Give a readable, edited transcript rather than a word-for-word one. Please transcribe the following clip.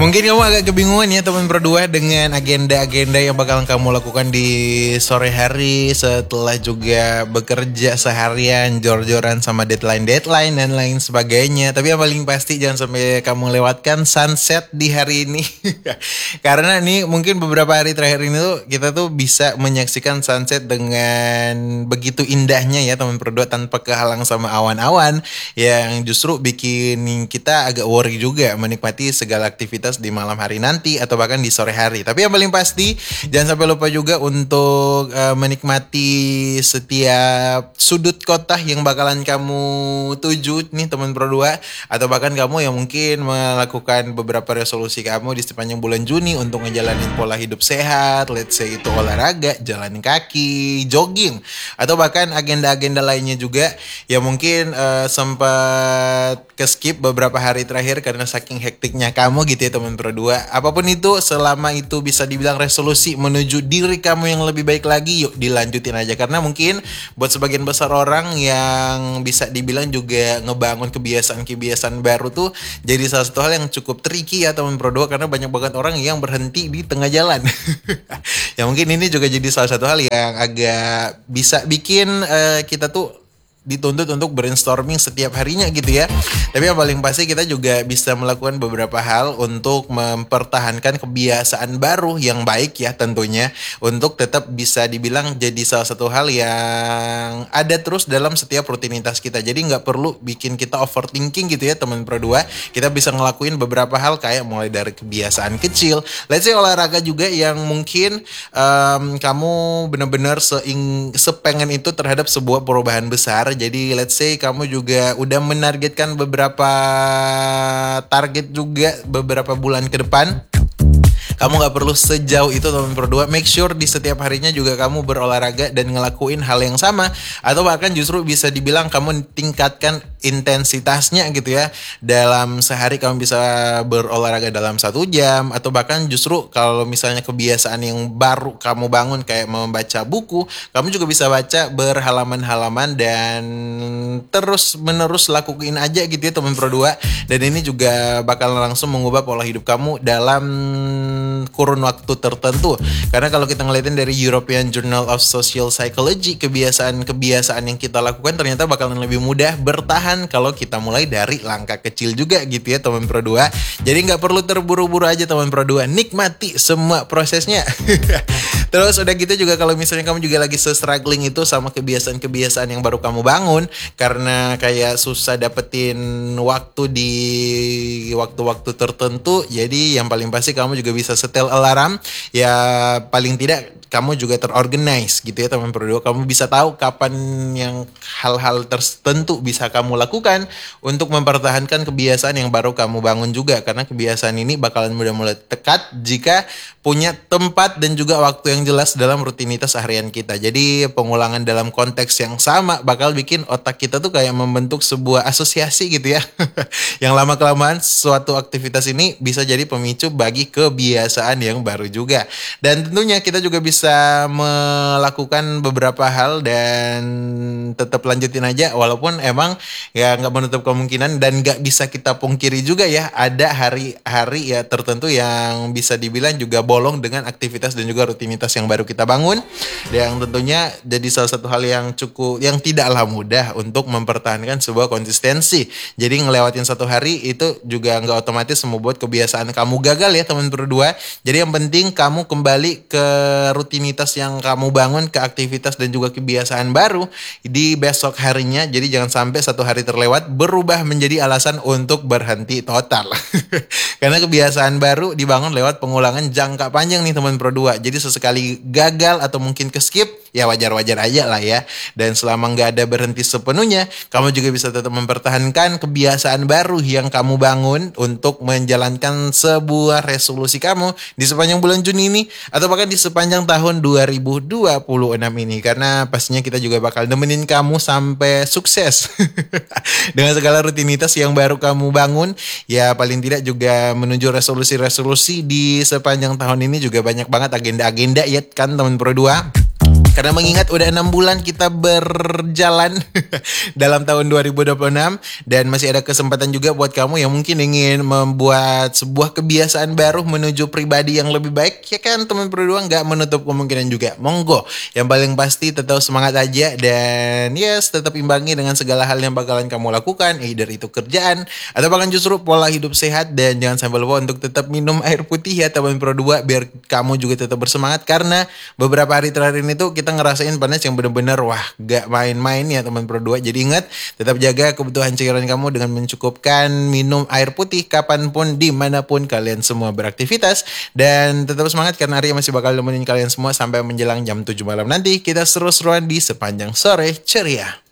Mungkin kamu agak kebingungan ya teman berdua dengan agenda-agenda yang bakal kamu lakukan di sore hari setelah juga bekerja seharian, jor-joran sama deadline-deadline dan lain sebagainya. Tapi yang paling pasti jangan sampai kamu lewatkan sunset di hari ini. Karena nih mungkin beberapa hari terakhir ini tuh kita tuh bisa menyaksikan sunset dengan begitu indahnya ya teman berdua, tanpa kehalang sama awan-awan yang justru bikin kita agak worry juga menikmati segala aktivitas di malam hari nanti atau bahkan di sore hari. Tapi yang paling pasti jangan sampai lupa juga untuk menikmati setiap sudut kota yang bakalan kamu tuju nih teman berdua, atau bahkan kamu yang mungkin melakukan beberapa resolusi kamu di sepanjang bulan Juni untuk ngejalanin pola hidup sehat, let's say itu olahraga, jalan kaki, jogging, atau bahkan agenda-agenda lainnya juga yang mungkin sempat keskip beberapa hari terakhir karena saking hektiknya kamu gitu ya teman berdua. Apapun itu, selama itu bisa dibilang resolusi menuju diri kamu yang lebih baik lagi, yuk dilanjutin aja. Karena mungkin buat sebagian besar orang yang bisa dibilang juga ngebangun kebiasaan-kebiasaan baru tuh jadi salah satu hal yang cukup tricky ya teman berdua, karena banyak banget orang yang berhenti di tengah jalan. Ya mungkin ini juga jadi salah satu hal yang agak bisa bikin kita tuh dituntut untuk brainstorming setiap harinya gitu ya. Tapi yang paling pasti kita juga bisa melakukan beberapa hal untuk mempertahankan kebiasaan baru yang baik ya tentunya, untuk tetap bisa dibilang jadi salah satu hal yang ada terus dalam setiap rutinitas kita. Jadi nggak perlu bikin kita overthinking gitu ya teman berdua. Kita bisa ngelakuin beberapa hal kayak mulai dari kebiasaan kecil, let's say olahraga juga yang mungkin kamu benar-benar sepengen itu terhadap sebuah perubahan besar. Jadi let's say kamu juga udah menargetkan beberapa target juga beberapa bulan ke depan. Kamu gak perlu sejauh itu teman berdua. Make sure di setiap harinya juga kamu berolahraga dan ngelakuin hal yang sama, atau bahkan justru bisa dibilang kamu tingkatkan intensitasnya gitu ya. Dalam sehari kamu bisa berolahraga dalam 1 jam, atau bahkan justru kalau misalnya kebiasaan yang baru kamu bangun kayak membaca buku, kamu juga bisa baca berhalaman-halaman dan terus menerus lakuin aja gitu ya teman berdua. Dan ini juga bakal langsung mengubah pola hidup kamu dalam kurun waktu tertentu. Karena kalau kita ngeliatin dari European Journal of Social Psychology, kebiasaan-kebiasaan yang kita lakukan ternyata bakalan lebih mudah bertahan kalau kita mulai dari langkah kecil juga gitu ya teman berdua. Jadi nggak perlu terburu-buru aja teman berdua, nikmati semua prosesnya. Terus udah gitu juga kalau misalnya kamu juga lagi struggling itu sama kebiasaan-kebiasaan yang baru kamu bangun, karena kayak susah dapetin waktu di waktu-waktu tertentu, jadi yang paling pasti kamu juga bisa setel alarm. Ya paling tidak kamu juga terorganize gitu ya teman berdua. Kamu bisa tahu kapan yang hal-hal tertentu bisa kamu lakukan untuk mempertahankan kebiasaan yang baru kamu bangun juga. Karena kebiasaan ini bakalan mulai tekat jika punya tempat dan juga waktu yang jelas dalam rutinitas harian kita. Jadi pengulangan dalam konteks yang sama bakal bikin otak kita tuh kayak membentuk sebuah asosiasi gitu ya. Yang lama-kelamaan suatu aktivitas ini bisa jadi pemicu bagi kebiasaan yang baru juga. Dan tentunya kita juga bisa melakukan beberapa hal dan tetap lanjutin aja, walaupun emang ya nggak menutup kemungkinan dan nggak bisa kita pungkiri juga ya, ada hari-hari ya tertentu yang bisa dibilang juga bolong dengan aktivitas dan juga rutinitas yang baru kita bangun, yang tentunya jadi salah satu hal yang tidaklah mudah untuk mempertahankan sebuah konsistensi. Jadi ngelewatin satu hari itu juga nggak otomatis membuat kebiasaan kamu gagal ya teman berdua. Jadi yang penting kamu kembali ke rutinitas yang kamu bangun, ke aktivitas dan juga kebiasaan baru di besok harinya. Jadi jangan sampai satu hari terlewat berubah menjadi alasan untuk berhenti total. Karena kebiasaan baru dibangun lewat pengulangan jangka panjang nih teman berdua. Jadi sesekali gagal atau mungkin keskip, ya wajar-wajar aja lah ya. Dan selama nggak ada berhenti sepenuhnya, kamu juga bisa tetap mempertahankan kebiasaan baru yang kamu bangun untuk menjalankan sebuah resolusi kamu di sepanjang bulan Juni ini, atau bahkan di sepanjang tahun 2026 ini. Karena pastinya kita juga bakal nemenin kamu sampai sukses. Dengan segala rutinitas yang baru kamu bangun, ya paling tidak juga menuju resolusi-resolusi di sepanjang tahun ini juga banyak banget agenda-agenda ya kan teman berdua. Karena mengingat udah 6 bulan kita berjalan dalam tahun 2026 dan masih ada kesempatan juga buat kamu yang mungkin ingin membuat sebuah kebiasaan baru menuju pribadi yang lebih baik, ya kan teman berdua, nggak menutup kemungkinan juga. Monggo, yang paling pasti tetap semangat aja dan yes, tetap imbangi dengan segala hal yang bakalan kamu lakukan, either itu kerjaan atau bahkan justru pola hidup sehat. Dan jangan sampai lupa untuk tetap minum air putih ya teman berdua, biar kamu juga tetap bersemangat. Karena beberapa hari terakhir ini tuh kita ngerasain panas yang bener-bener wah gak main-main ya teman berdua. Jadi ingat, tetap jaga kebutuhan cairan kamu dengan mencukupkan minum air putih kapanpun dimanapun kalian semua beraktivitas. Dan tetap semangat karena Arya masih bakal nemenin kalian semua sampai menjelang jam 7 malam nanti. Kita seru-seruan di sepanjang sore ceria.